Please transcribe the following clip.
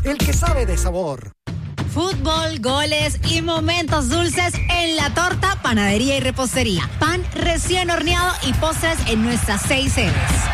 el que sabe de sabor. Fútbol, goles y momentos dulces en La Torta, panadería y repostería. Pan recién horneado y postres en nuestras 6 sedes.